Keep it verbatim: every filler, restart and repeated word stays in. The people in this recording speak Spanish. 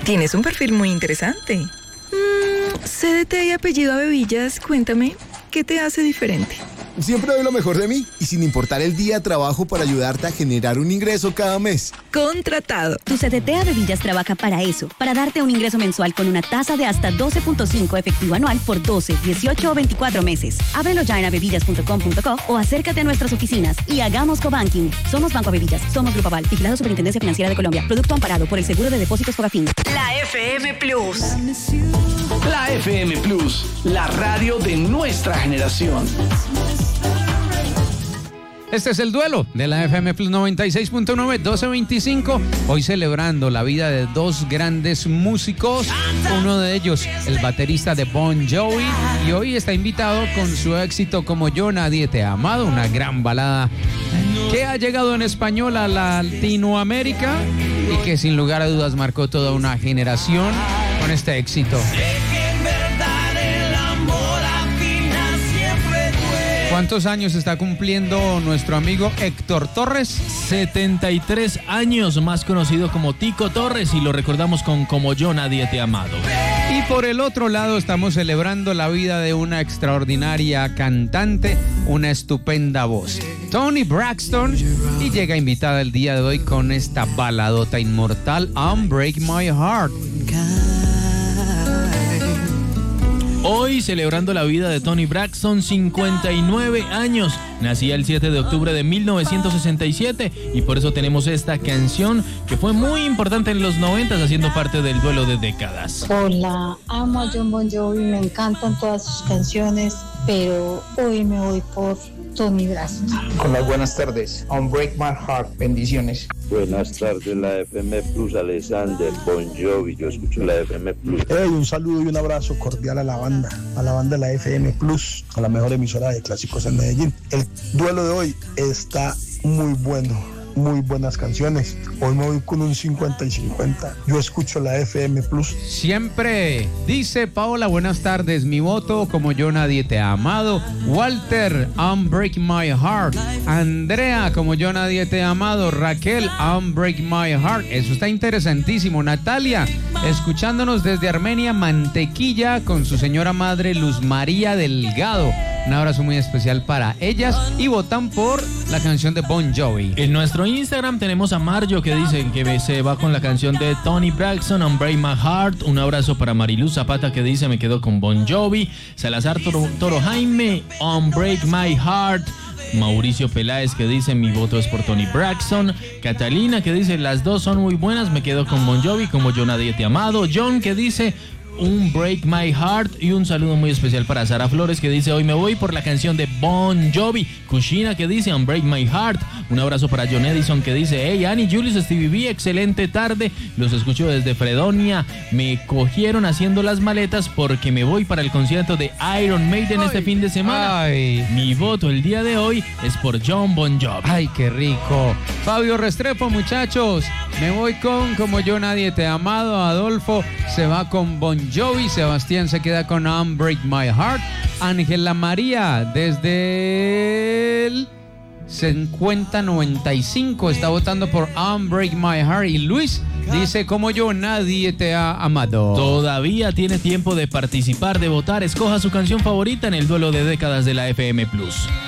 Tienes un perfil muy interesante. Mm, C D T y apellido Abevillas, cuéntame, ¿qué te hace diferente? Siempre doy lo mejor de mí y sin importar el día trabajo para ayudarte a generar un ingreso cada mes. Contratado. Tu C D T Abevillas trabaja para eso, para darte un ingreso mensual con una tasa de hasta doce punto cinco efectivo anual por doce, dieciocho o veinticuatro meses. Ábrelo ya en abevillas punto com punto co o acércate a nuestras oficinas y hagamos cobanking. Somos Banco Abevillas, somos Grupo Aval, vigilado Superintendencia Financiera de Colombia. Producto amparado por el Seguro de Depósitos Fogafín. La F M Plus. La F M Plus, la radio de nuestra generación. Este es el duelo de la F M Plus noventa y seis punto nueve, doce veinticinco. Hoy celebrando la vida de dos grandes músicos. Uno de ellos, el baterista de Bon Jovi. Y hoy está invitado con su éxito Como Yo Nadie Te Ha Amado, una gran balada que ha llegado en español a Latinoamérica y que sin lugar a dudas marcó toda una generación con este éxito. ¿Cuántos años está cumpliendo nuestro amigo Héctor Torres? setenta y tres años, más conocido como Tico Torres, y lo recordamos con Como Yo Nadie Te Ha Amado. Y por el otro lado estamos celebrando la vida de una extraordinaria cantante, una estupenda voz, Toni Braxton, y llega invitada el día de hoy con esta baladota inmortal, Unbreak My Heart. Hoy celebrando la vida de Toni Braxton, cincuenta y nueve años. Nacía el siete de octubre de mil novecientos sesenta y siete y por eso tenemos esta canción que fue muy importante en los noventas, haciendo parte del duelo de décadas. Hola, amo a Jon Bon Jovi, me encantan todas sus canciones, pero hoy me voy por Toni Braxton. Con las buenas tardes, Unbreak My Heart, bendiciones. Buenas tardes, la F M Plus, Alexander Bon Jovi, yo escucho la F M Plus. Hey, un saludo y un abrazo cordial a la banda, a la banda de la F M Plus, a la mejor emisora de clásicos en Medellín. El duelo de hoy está muy bueno, muy buenas canciones. Hoy me voy con un cincuenta y cincuenta. Yo escucho la F M Plus. Siempre. Dice Paola, buenas tardes. Mi voto, Como Yo Nadie Te Ha Amado. Walter, Unbreak My Heart. Andrea, Como Yo Nadie Te Ha Amado. Raquel, Unbreak My Heart. Eso está interesantísimo. Natalia, escuchándonos desde Armenia, Mantequilla, con su señora madre Luz María Delgado. Un abrazo muy especial para ellas y votan por la canción de Bon Jovi. En nuestro Instagram tenemos a Mario que dice que se va con la canción de Toni Braxton, Unbreak My Heart. Un abrazo para Mariluz Zapata que dice me quedo con Bon Jovi. Salazar Toro, Toro Jaime, Unbreak My Heart. Mauricio Peláez que dice mi voto es por Toni Braxton. Catalina que dice las dos son muy buenas, me quedo con Bon Jovi, Como Yo Nadie Te Ha Amado. John que dice Unbreak My Heart, y un saludo muy especial para Sara Flores que dice hoy me voy por la canción de Bon Jovi. Kushina que dice Unbreak My Heart. Un abrazo para John Edison que dice hey Annie, Julius, Stevie B, excelente tarde, los escucho desde Fredonia, me cogieron haciendo las maletas porque me voy para el concierto de Iron Maiden ay, este fin de semana. Ay. Mi voto el día de hoy es por Jon Bon Jovi. Ay, qué rico. Fabio Restrepo, muchachos, me voy con Como Yo Nadie Te Ha Amado. Adolfo se va con Bon Jovi. Sebastián se queda con Unbreak My Heart. Ángela María desde el cincuenta noventa y cinco está votando por Unbreak My Heart. Y Luis dice Como Yo Nadie Te Ha Amado. Todavía tiene tiempo de participar, de votar. Escoja su canción favorita en el duelo de décadas de la F M Plus.